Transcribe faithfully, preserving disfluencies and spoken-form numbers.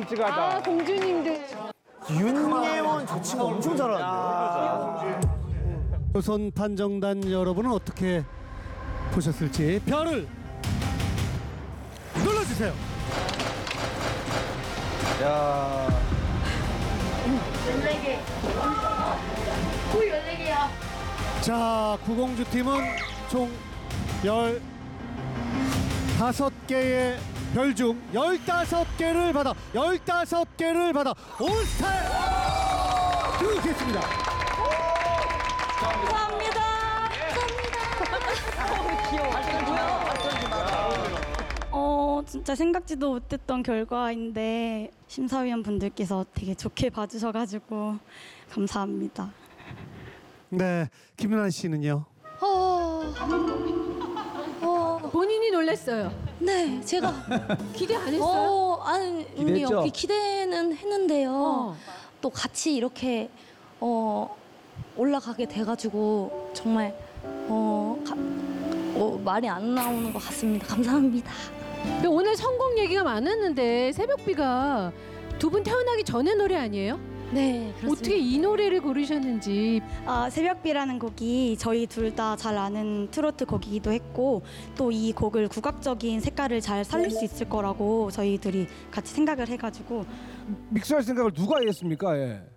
깜찍하다. 아, 공주님들. 윤예원 저 친구 엄청 잘하는데요. 조선 판정단 여러분은 어떻게 보셨을지 별을 눌러주세요. 야. 열네 개. 구 열네 개야. 자, 구공주 팀은 총 열다섯 개의 별 중 열다섯 개를 받아 열다섯 개를 받아 올스타에 들어오겠습니다. 감사합니다. 어 진짜 생각지도 못했던 결과인데 심사위원 분들께서 되게 좋게 봐주셔가지고 감사합니다. 네, 김윤아 씨는요? 어, 어, 본인이 놀랐어요. 네, 제가 기대 안 했어요? 어, 아니, 기대했죠? 아니요. 기대는 했는데요. 어. 또 같이 이렇게 어, 올라가게 돼가지고 정말 어, 가, 어, 말이 안 나오는 것 같습니다. 감사합니다. 근데 오늘 성공 얘기가 많았는데 새벽비가 두 분 태어나기 전에 노래 아니에요? 네, 그렇습니다. 어떻게 이 노래를 고르셨는지. 아, 새벽비라는 곡이 저희 둘 다 잘 아는 트로트 곡이기도 했고 또 이 곡을 국악적인 색깔을 잘 살릴 수 있을 거라고 저희들이 같이 생각을 해가지고 믹스할 생각을 누가 했습니까? 예.